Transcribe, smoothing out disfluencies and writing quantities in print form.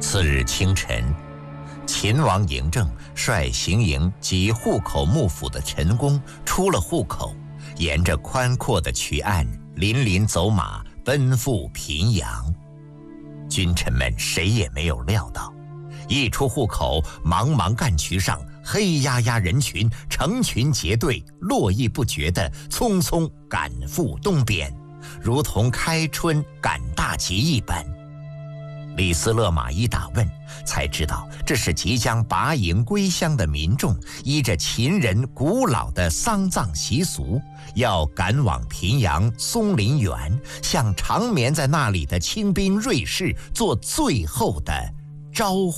次日清晨，秦王嬴政率行营及户口幕府的陈宫出了户口，沿着宽阔的渠岸林林走马，奔赴平阳。君臣们谁也没有料到，一出户口，茫茫干渠上黑压压人群成群结队，络绎不绝地匆匆赶赴东边，如同开春赶大集一般。李斯勒马一打问，才知道这是即将拔营归乡的民众依着秦人古老的丧葬习俗，要赶往平阳松林园，向长眠在那里的清兵锐士做最后的招呼。